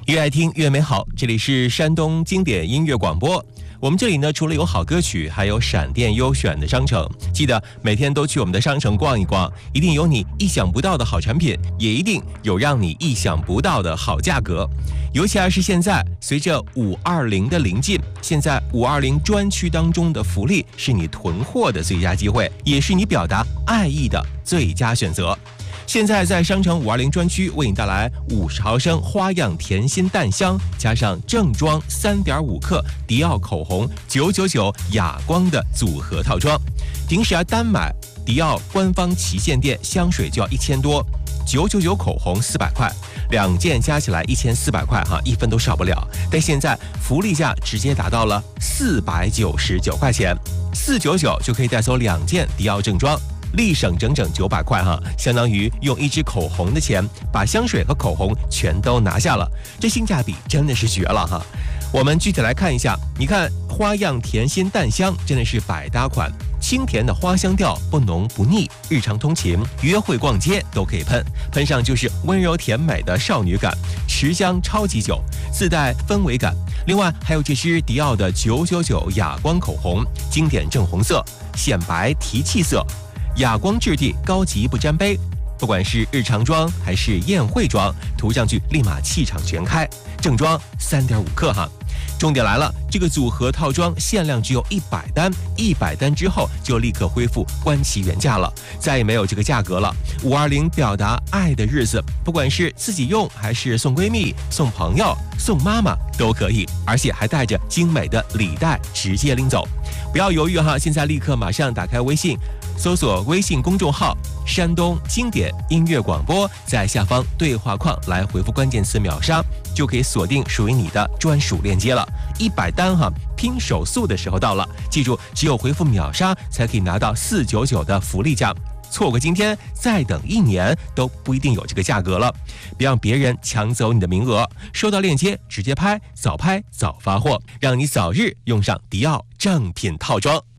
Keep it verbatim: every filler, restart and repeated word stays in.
越爱听越美好，这里是山东经典音乐广播。我们这里呢，除了有好歌曲，还有闪电优选的商城。记得每天都去我们的商城逛一逛，一定有你意想不到的好产品，也一定有让你意想不到的好价格。尤其是现在，随着五二零的临近，现在五二零专区当中的福利是你囤货的最佳机会，也是你表达爱意的最佳选择。现在在商城五二零专区为你带来五十毫升花样甜心淡香，加上正装三点五克迪奥口红九九九哑光的组合套装。平时啊单买迪奥官方旗舰店香水就要一千多，九九九口红四百块，两件加起来一千四百块哈，一分都少不了。但现在福利价直接达到了四百九十九块钱，四九九就可以带走两件迪奥正装。立省整整九百块哈，相当于用一支口红的钱把香水和口红全都拿下了，这性价比真的是绝了哈。我们具体来看一下，你看花样甜心淡香真的是百搭款，清甜的花香调，不浓不腻，日常通勤、约会逛街都可以喷，喷上就是温柔甜美的少女感，持香超级久，自带氛围感。另外还有这支迪奥的九九九哑光口红，经典正红色，显白提气色。哑光质地，高级不沾杯，不管是日常装还是宴会装，涂上去立马气场全开。正装三点五克哈。重点来了，这个组合套装限量只有一百单，一百单之后就立刻恢复官旗原价了，再也没有这个价格了。五二零表达爱的日子，不管是自己用还是送闺蜜、送朋友、送妈妈都可以，而且还带着精美的礼袋直接拎走。不要犹豫哈，现在立刻马上打开微信，搜索微信公众号山东经典音乐广播，在下方对话框来回复关键词秒杀，就可以锁定属于你的专属链接了。一百单哈，拼手速的时候到了，记住只有回复秒杀才可以拿到四九九的福利价，错过今天再等一年都不一定有这个价格了。别让别人抢走你的名额，收到链接直接拍，早拍早发货，让你早日用上迪奥正品套装。